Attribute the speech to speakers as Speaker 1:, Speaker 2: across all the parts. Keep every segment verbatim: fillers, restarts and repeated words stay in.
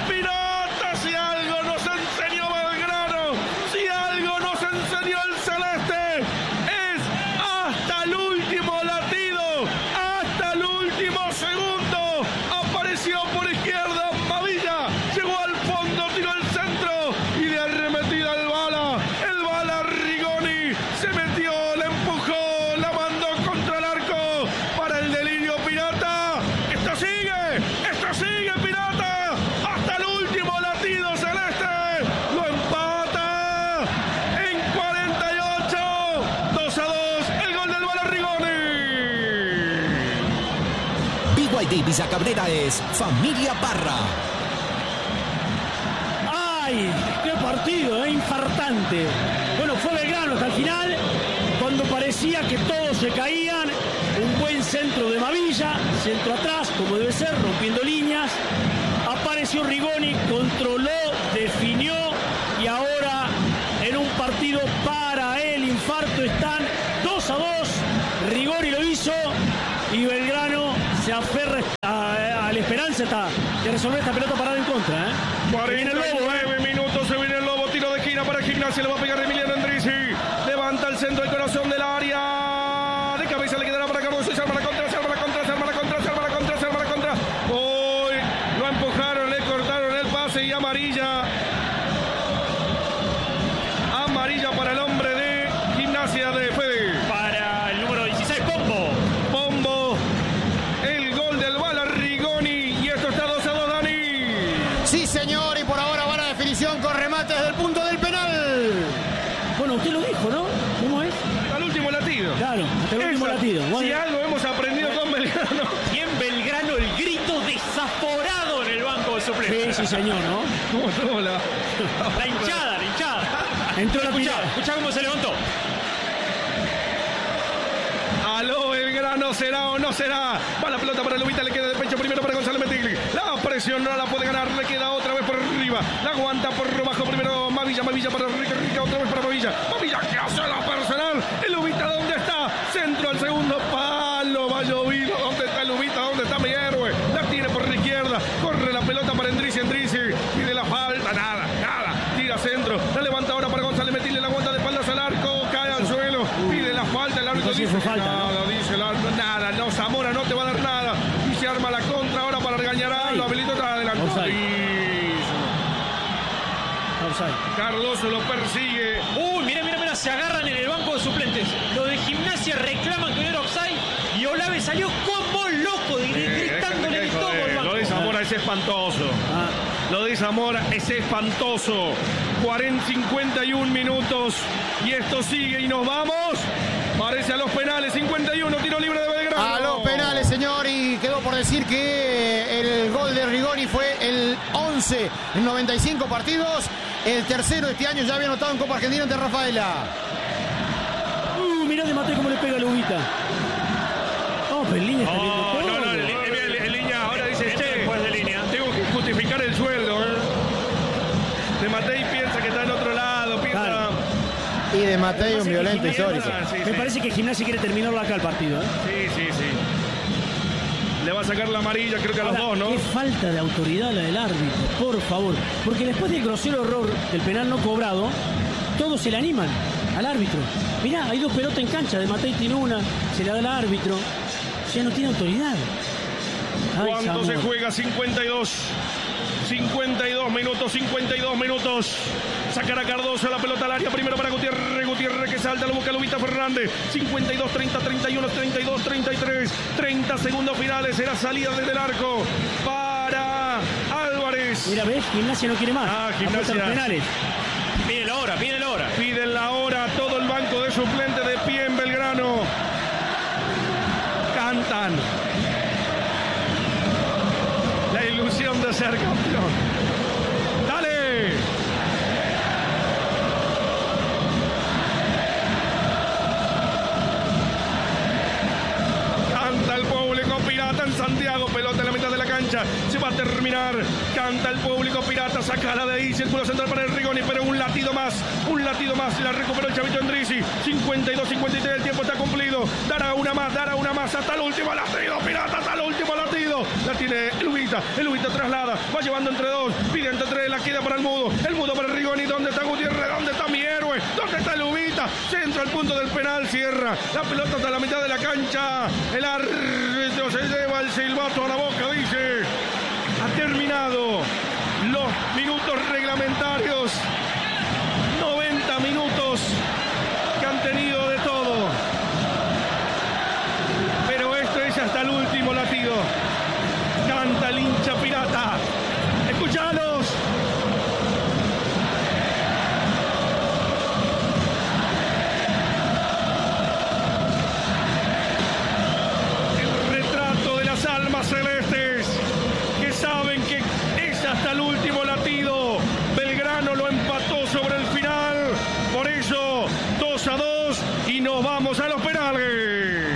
Speaker 1: Pirata, si algo nos enseñó Belgrano, si algo nos enseñó el celeste, es hasta el último latido, hasta el último segundo. Apareció por izquierda Mavilla, llegó al fondo, tiró el centro y de arremetida el bala, el bala Rigoni se metió, le empujó, la mandó contra el arco para el delirio Pirata. Esto sigue, esto sigue Pirata, hasta el último latido celeste, lo empata en cuarenta y ocho, dos a dos, el gol del bala Rigoni.
Speaker 2: B Y D Villa Cabrera es Familia Parra.
Speaker 3: ¡Ay! ¡Qué partido, eh! Infartante. Bueno, fue Belgrano hasta el final, cuando parecía que todos se caían. Un buen centro de Mavilla, centro atrás, como debe ser, rompiendo líneas. Apareció Rigoni, controló, definió y ahora en un partido para el infarto están dos a dos. Rigoni lo hizo y Belgrano se aferra a, a la esperanza esta, de resolver esta pelota parada en contra. ¿eh?
Speaker 1: cuarenta y nueve minutos, se viene el Lobo, tiro de esquina para Gimnasia, le va a pegar Emiliano Endrizzi, levanta el centro del corazón del área, de cabeza le quedará para Cardoso, se arma la contra, se arma la contra, se arma la contra, se arma la contra, se arma la contra, hoy lo empujaron, le cortaron el pase y amarilla, amarilla para el hombre de Gimnasia de Fede.
Speaker 3: Para el número dieciséis, Pombo.
Speaker 1: Pombo, el gol del bala Rigoni y esto está dos a dos, Dani.
Speaker 4: Sí, señor, y por ahora va la definición con remate desde el punto del penal.
Speaker 3: Bueno, usted lo dijo, ¿no? ¿Cómo es?
Speaker 1: Al último latido.
Speaker 3: Claro, hasta el último
Speaker 1: Esa,
Speaker 3: latido. Bueno.
Speaker 1: Si algo hemos aprendido con Belgrano.
Speaker 5: Y en Belgrano el grito desaforado en el banco de
Speaker 3: Sí,
Speaker 5: suplentes.
Speaker 3: sí, señor, ¿no?
Speaker 1: ¿Cómo estuvo la?
Speaker 5: La hinchada, la hinchada.
Speaker 3: Entró la
Speaker 5: Escuchá,
Speaker 3: tirada.
Speaker 5: escuchá cómo se levantó.
Speaker 1: Aló, Belgrano, ¿será o no será? Va la pelota para Lubita, le queda de pecho primero para Gonzalo Metigli. La presión no la puede ganar, le queda otra vez por arriba. La aguanta por bajo primero Mavilla, Mavilla para Rica, Rica, otra vez para Mavilla. Mavilla que hace la personal. El Lubita, ¿dónde está? Centro al segundo palo, va llovido. ¿Dónde está el Lubita? ¿Dónde está mi héroe? La tiene por la izquierda, corre la pelota para Endrizzi, Endrizzi pide la falta, nada, nada. Tira centro, la levanta ahora para Gonzalo Metigli, la aguanta de espaldas al arco, cae al suelo, pide la falta, el árbitro
Speaker 3: Eso sí
Speaker 1: dice
Speaker 3: fue falta,
Speaker 1: nada,
Speaker 3: ¿no?
Speaker 1: dice el árbitro, nada, no, Zamora no te va a dar nada. Y se arma la contra ahora para Regañará, lo habilita tras adelante.
Speaker 3: Offside.
Speaker 1: Cardoso lo persigue.
Speaker 5: Uy, mira, mira, mira, se agarran en el banco de suplentes. Los de Gimnasia reclaman que no era offside y Olave salió como loco, gri- gritándole de todo el
Speaker 1: Lo
Speaker 5: banco.
Speaker 1: de Zamora es espantoso.
Speaker 3: Ah,
Speaker 1: Lo de Zamora es espantoso. cuarenta, cincuenta y uno minutos. Y esto sigue y nos vamos. Parece a los penales. cincuenta y uno, tiro libre de Belgrano.
Speaker 4: A los penales, señor, y quedó por decir que el gol de Rigoni fue el once en noventa y cinco partidos. El tercero este año ya había anotado en Copa Argentina ante Rafaela.
Speaker 3: Uh, mirá de Mateo cómo le pega a Lubita. Oh, pero en línea está viendo
Speaker 1: Oh,
Speaker 3: todo.
Speaker 1: no, no, en, en- en línea ahora dice,
Speaker 5: Entra
Speaker 1: che,
Speaker 5: después de línea.
Speaker 1: tengo que justificar el sueldo. ¿eh? De Matei piensa que está en otro lado, piensa...
Speaker 3: Claro.
Speaker 4: Y de Mateo, un
Speaker 3: Pasa que
Speaker 4: violento
Speaker 3: Gimnasia-
Speaker 4: histórico.
Speaker 1: Ah, sí,
Speaker 3: Me
Speaker 1: sí.
Speaker 3: parece que Gimnasia quiere terminarlo acá el partido, ¿eh?
Speaker 1: Sí, sí, sí. Le va a sacar la amarilla, creo que a los
Speaker 3: Ahora,
Speaker 1: dos, ¿no?
Speaker 3: qué falta de autoridad la del árbitro, por favor. Porque después del grosero error del penal no cobrado, todos se le animan al árbitro. Mirá, hay dos pelotas en cancha, de Matei tiene una, se la da al árbitro. Ya no tiene autoridad. Ay,
Speaker 1: ¿Cuánto se
Speaker 3: Zamora.
Speaker 1: juega? cincuenta y dos. cincuenta y dos minutos, cincuenta y dos minutos. Sacará Cardoso la pelota al área. Primero para Gutiérrez. Gutiérrez que salta, lo busca Lubita Fernández. cincuenta y dos, treinta, treinta y uno, treinta y dos, treinta y tres. treinta segundos finales. Será salida desde el arco para Álvarez.
Speaker 3: Mira, ¿ves? Gimnasia no quiere más.
Speaker 1: Ah,
Speaker 3: Apuesta a
Speaker 1: Gimnasia.
Speaker 3: los penales.
Speaker 5: Pide la hora, pide la hora.
Speaker 1: Piden la hora. Todo el banco de suplentes de pie en Belgrano. Cantan. La ilusión de ser campeón. ¡Dale! Canta el público pirata en Santiago. Pelota en la mitad de la cancha. Se va a terminar. Canta el público pirata. Sácala de ahí. Círculo central para el Rigoni. Pero un latido más. Un latido más. La recuperó el Chavito Endrizzi. cincuenta y dos, cincuenta y tres. El tiempo está cumplido. Dará una más. Dará una más. Hasta el último latido. Pirata. Hasta el último latido. lado. La tiene el Ubita. El Ubita traslada. Va llevando entre dos. Pide entre tres. La queda para el Mudo. El Mudo para el Rigoni. ¿Dónde está Gutiérrez? ¿Dónde está mi héroe? ¿Dónde está el Ubita? Centro al punto del penal. Cierra. La pelota hasta la mitad de la cancha. El árbitro se lleva el silbato a la boca. Dice: ha terminado los minutos reglamentarios. noventa minutos que han tenido de todo. Pero esto es hasta el último latido. Canta el hincha pirata. Escuchalos. El retrato de las almas celestes que saben que es hasta el último latido. Belgrano lo empató sobre el final. Por eso, dos a dos y nos vamos a los penales.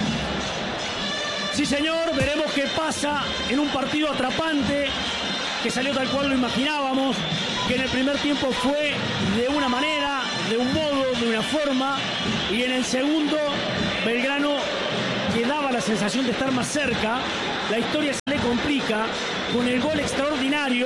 Speaker 3: Sí, señor, veremos qué pasa en un partido atrapante que salió tal cual lo imaginábamos, que en el primer tiempo fue de una manera, de un modo, de una forma, y en el segundo Belgrano, que daba la sensación de estar más cerca, la historia se le complica con el gol extraordinario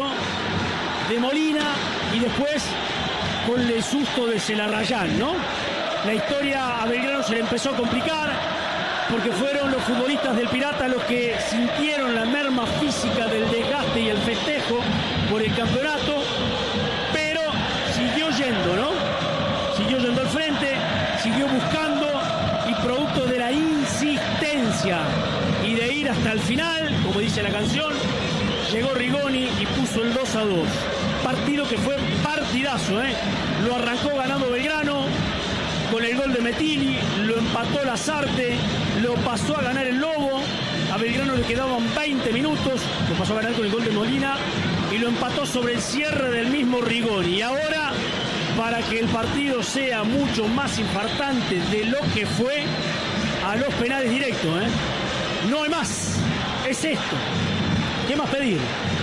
Speaker 3: de Molina y después con el susto de Celarrayán, ¿no? La historia a Belgrano se le empezó a complicar porque fueron los futbolistas del Pirata los que sintieron la merma física del desgaste y el festejo por el campeonato, pero siguió yendo, ¿no? Siguió yendo al frente, siguió buscando y producto de la insistencia y de ir hasta el final, como dice la canción, llegó Rigoni y puso el dos a dos. Partido que fue partidazo, ¿eh? Lo arrancó ganando Belgrano con el gol de Metilli, lo empató Lazarte, lo pasó a ganar el Lobo, a Belgrano le quedaban veinte minutos, lo pasó a ganar con el gol de Molina y lo empató sobre el cierre del mismo Rigoni. Y ahora, para que el partido sea mucho más infartante de lo que fue, a los penales directos, ¿eh? No hay más, es esto. ¿Qué más pedir?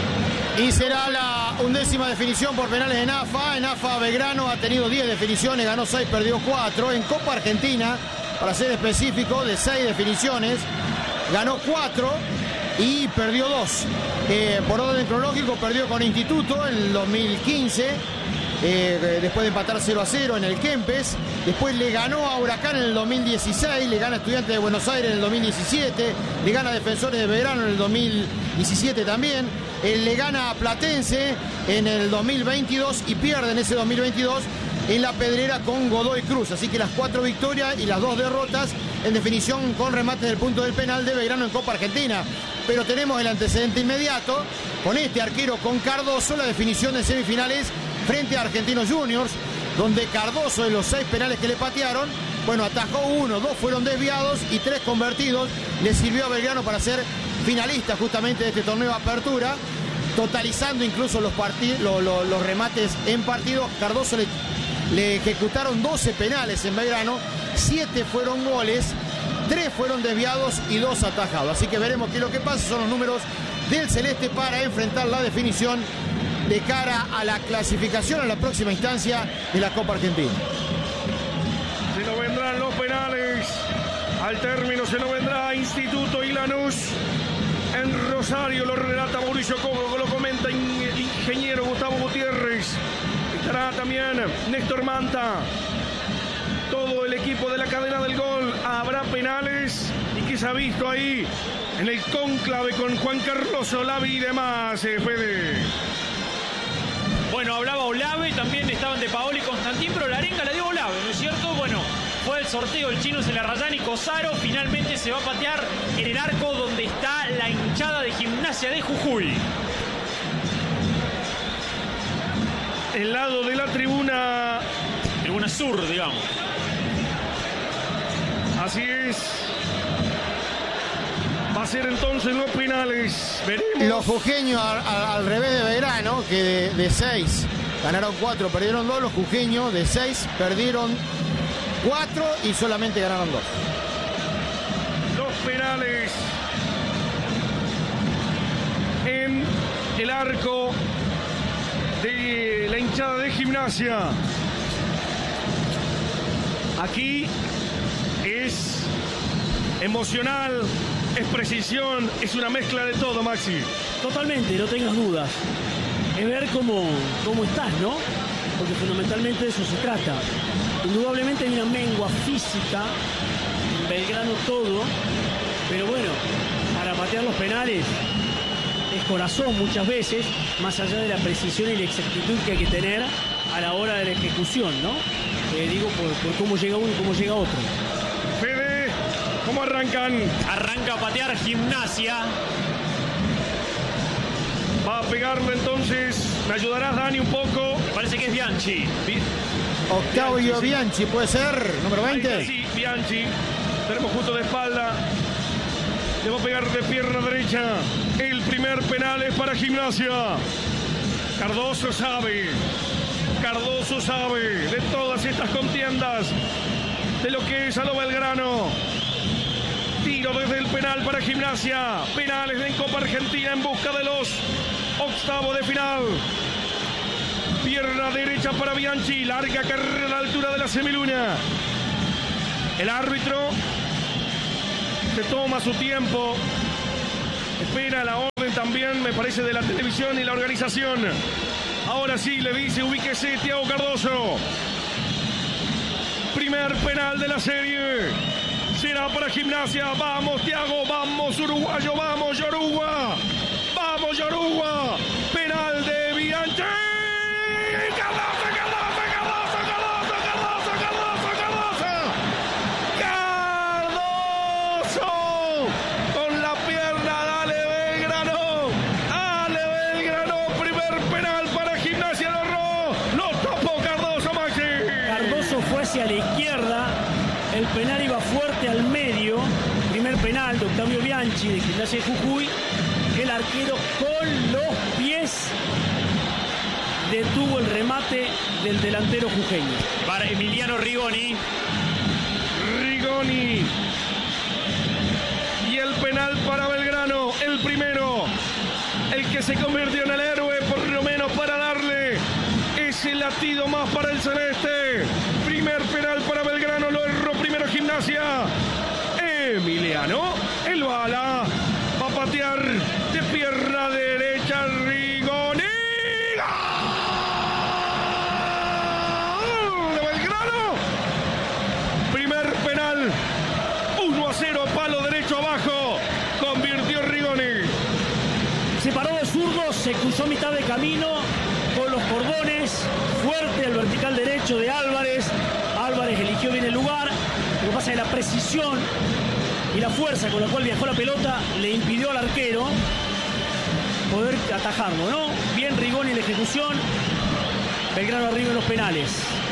Speaker 4: Y será la undécima definición por penales en A F A. En A F A Belgrano ha tenido diez definiciones, ganó seis, perdió cuatro. En Copa Argentina, para ser específico, de seis definiciones, ganó cuatro y perdió dos. Eh, por orden cronológico, perdió con Instituto en el dos mil quince, eh, después de empatar cero a cero en el Kempes. Después le ganó a Huracán en el dos mil dieciséis, le gana a Estudiantes de Buenos Aires en el dos mil diecisiete, le gana a Defensores de Belgrano en el dos mil diecisiete también. Él le gana a Platense en el dos mil veintidós y pierde en ese dos mil veintidós en la Pedrera con Godoy Cruz. Así que las cuatro victorias y las dos derrotas en definición con remates del punto del penal de Belgrano en Copa Argentina. Pero tenemos el antecedente inmediato con este arquero, con Cardoso, la definición de semifinales frente a Argentinos Juniors, donde Cardoso, de los seis penales que le patearon, bueno, atajó uno, dos fueron desviados y tres convertidos. Le sirvió a Belgrano para ser finalista justamente de este torneo de apertura, totalizando incluso los, lo, lo, los remates en partido. Cardoso le, le ejecutaron doce penales en Belgrano, siete fueron goles, tres fueron desviados y dos atajados. Así que veremos qué es lo que pasa. Son los números del Celeste para enfrentar la definición de cara a la clasificación a la próxima instancia de la Copa Argentina.
Speaker 1: Se nos vendrán los penales. Al término se nos vendrá Instituto y Lanús. En Rosario lo relata Mauricio Coco, lo comenta el ingeniero Gustavo Gutiérrez. Estará también Néstor Manta. Todo el equipo de la cadena del gol. Habrá penales. ¿Y qué se ha visto ahí en el cónclave con Juan Carlos Olavi y demás, eh, Fede?
Speaker 5: Bueno, hablaba Olave, también estaban De Paoli y Constantín, pero la arenga la dio Olave, ¿no es cierto? Bueno, fue el sorteo, el chino Celarrayán y Cosaro. Finalmente se va a patear en el arco donde está la hinchada de Gimnasia de Jujuy.
Speaker 1: El lado de la tribuna...
Speaker 5: Tribuna sur, digamos.
Speaker 1: Así es. Va a ser entonces los penales. Veremos.
Speaker 4: Los jujeños al, al, al revés de Belgrano, que de, de seis ganaron cuatro, perdieron dos. Los jujeños de seis perdieron cuatro y solamente ganaron dos.
Speaker 1: Los penales en el arco de la hinchada de Gimnasia. Aquí es emocional, es precisión, es una mezcla de todo, Maxi.
Speaker 3: Totalmente, no tengas dudas. Es ver cómo, cómo estás, ¿no? Porque fundamentalmente de eso se trata. Indudablemente hay una mengua física, en Belgrano todo, pero bueno, para patear los penales es corazón muchas veces, más allá de la precisión y la exactitud que hay que tener a la hora de la ejecución, ¿no? Eh, digo, por, por cómo llega uno y cómo llega otro.
Speaker 1: Fede, ¿cómo arrancan?
Speaker 5: Arranca a patear Gimnasia.
Speaker 1: Va a pegarle entonces. ¿Me ayudarás, Dani, un poco?
Speaker 5: Me parece que es Bianchi.
Speaker 1: Bi-
Speaker 4: Octavio Bianchi, ¿puede ser? Número
Speaker 1: Ahí está,
Speaker 4: veinte.
Speaker 1: sí, Bianchi. Tenemos justo de espalda. Le va a pegar de pierna derecha. El primer penal es para Gimnasia. Cardoso sabe. Cardoso sabe de todas estas contiendas. De lo que es a lo Belgrano. Tiro desde el penal para Gimnasia. Penales en Copa Argentina en busca de los octavos de final. Pierna derecha para Bianchi. Larga carrera a la altura de la semiluna. El árbitro se toma su tiempo. Espera la orden también, me parece, de la televisión y la organización. Ahora sí le dice, ubíquese, Thiago Cardoso. Primer penal de la serie. Será para Gimnasia. Vamos, Thiago, vamos, uruguayo, vamos, Yoruba. Vamos, Yoruba. Penal de Bianchi. Cardoso, Cardoso, Cardoso, Cardoso, Cardoso, Cardoso, Cardoso. Cardoso. Con la pierna, dale Belgrano. Dale Belgrano. Primer penal para Gimnasia de Oro. Lo tapó Cardoso, Maxi.
Speaker 3: Cardoso fue hacia la izquierda, el penal iba fuerte al medio, primer penal de Octavio Bianchi de Gimnasia de Jujuy, el arquero con los pies detuvo el remate del delantero jujeño.
Speaker 5: Para Emiliano Rigoni.
Speaker 1: Rigoni. Y el penal para Belgrano, el primero, el que se convirtió en el héroe, por lo menos para darle ese latido más para el celeste. Primer penal para Belgrano, lo erró primero Gimnasia. Emiliano, el bala, va a patear de pierna derecha Rigoni. ¡Gol de Belgrano! Primer penal, uno a cero, palo derecho abajo, convirtió Rigoni.
Speaker 3: Se paró de zurdo, se cruzó mitad de camino con los cordones, fuerte al vertical derecho de Álvarez. Álvarez eligió bien el lugar. Lo que pasa es que la precisión y la fuerza con la cual viajó la pelota le impidió al arquero poder atajarlo, ¿no? Bien Rigoni en la ejecución. Belgrano arriba en los penales.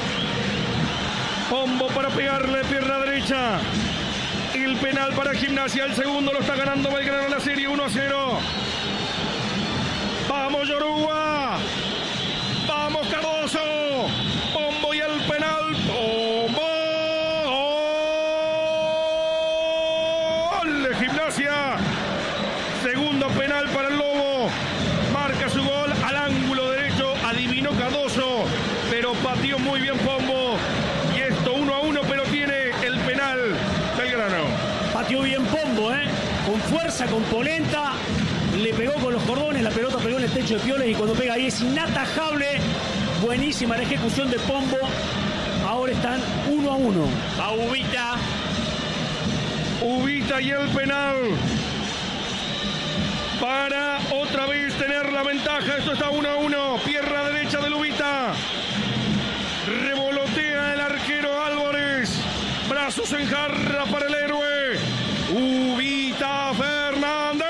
Speaker 1: Pombo para pegarle, pierna derecha. El penal para Gimnasia, el segundo lo está ganando Belgrano en la serie, uno a cero. Vamos Yoruba. Vamos Cardoso. Pombo y el penal. Pombo. Gol de Gimnasia. Segundo penal para el Lobo. Marca su gol al ángulo derecho. Adivinó Cardoso, pero pateó muy bien Pombo. Y esto uno a uno, pero tiene el penal Belgrano.
Speaker 3: Pateó bien Pombo, ¿eh? Con fuerza, con polenta. Le pegó con los cordones, la pelota pegó en el techo de Pioles y cuando pega ahí es inatajable. Buenísima la ejecución de Pombo. Ahora están uno a uno.
Speaker 5: A Ubita.
Speaker 1: Ubita y el penal. Para otra vez tener la ventaja. Esto está uno a uno. Pierna derecha de Ubita. Revolotea el arquero Álvarez. Brazos en jarra para el héroe. Ubita Fernández.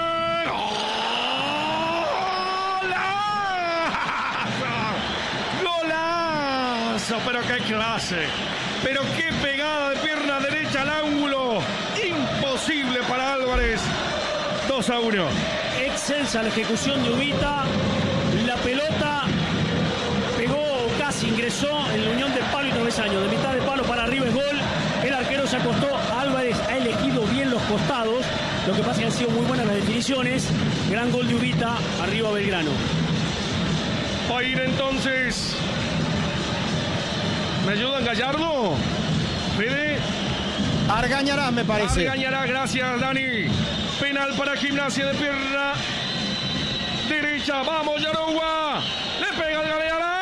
Speaker 1: ¡Golazo! Pero qué clase. Pero qué pegada de pierna derecha al ángulo. Imposible para Álvarez. dos a uno.
Speaker 3: Excelsa la ejecución de Ubita. La pelota pegó, casi ingresó en la unión de palo y travesaño. De mitad de palo para arriba es gol. El arquero se acostó. Álvarez ha elegido bien los costados. Lo que pasa es que han sido muy buenas las definiciones. Gran gol de Ubita. Arriba Belgrano.
Speaker 1: Va a ir entonces. ¿Me ayudan Gallardo? Fede.
Speaker 4: Argañarás, me parece.
Speaker 1: Argañarás, gracias, Dani. Penal para Gimnasia de pierna derecha. Vamos, Yarugua. Le pega el Galeana.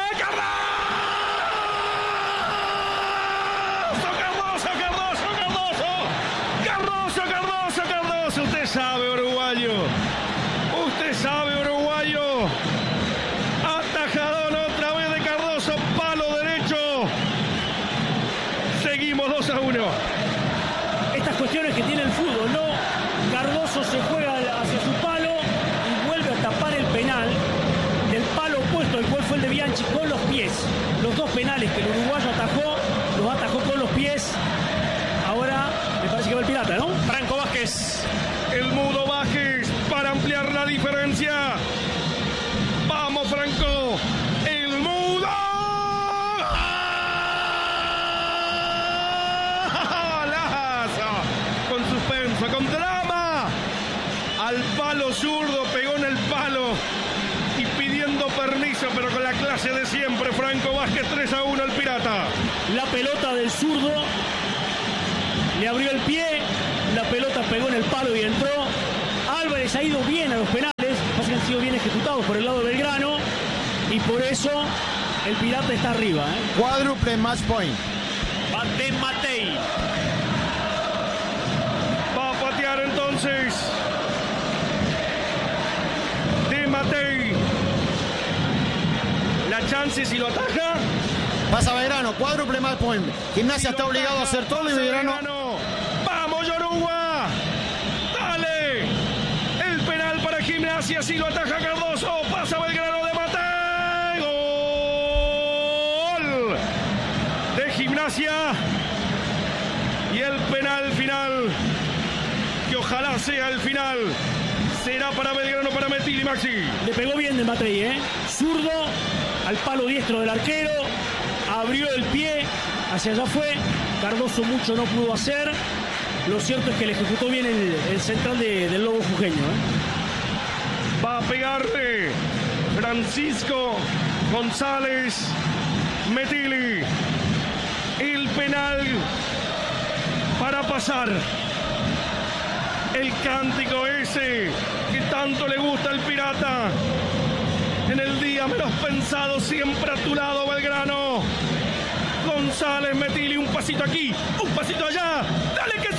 Speaker 1: ¡Cardoso, Cardoso, Cardoso, Cardoso! ¡Cardoso, Cardoso, Cardoso! Usted sabe, uruguayo. Usted sabe, uruguayo. Atajadón otra vez de Cardoso. Palo derecho. Seguimos dos a uno.
Speaker 3: Estas cuestiones que tiene el fútbol, ¿no? Cardoso se juega hacia su palo y vuelve a tapar el penal del palo opuesto, el cual fue el de Bianchi, con los pies. Los dos penales que el uruguayo atajó, los atajó con los pies. Ahora me parece que va el Pirata, ¿no?
Speaker 5: Franco Vázquez.
Speaker 1: El Mudo Vázquez para ampliar la diferencia. Vamos, Franco. El Mudo. Con suspenso, con drama. Al palo zurdo, pegó en el palo y pidiendo permiso, pero con la clase de siempre. Franco Vázquez, tres a uno el Pirata.
Speaker 3: La pelota del zurdo le abrió el pie, la pelota pegó en el palo y entró. Álvarez ha ido bien a los penales, pasa que han sido bien ejecutados por el lado de Belgrano y por eso el Pirata está arriba, ¿eh?
Speaker 4: Cuádruple match point.
Speaker 5: Bate Matei.
Speaker 1: Va a patear entonces de Matei. La chance si lo ataja.
Speaker 4: Pasa Belgrano, cuádruple match point. Gimnasia está obligado a hacer todo y Belgrano.
Speaker 1: ¡Vamos, Yorugua! ¡Dale! El penal para Gimnasia, si lo ataja Cardoso. Pasa Belgrano de Matei. ¡Gol! De Gimnasia. Y el penal final, que ojalá sea el final, será para Belgrano, para Metilli, Maxi.
Speaker 3: Le pegó bien de Matei, ¿eh? Zurdo al palo diestro del arquero, abrió el pie, hacia allá fue. Cardoso mucho no pudo hacer. Lo cierto es que le ejecutó bien el, el central de, del Lobo Jujeño, ¿eh?
Speaker 1: Va a pegarle Francisco González Metilli. El penal para pasar. El cántico ese que tanto le gusta al Pirata. En el día menos pensado, siempre a tu lado, Belgrano. González Metilli, un pasito aquí, un pasito allá. Dale que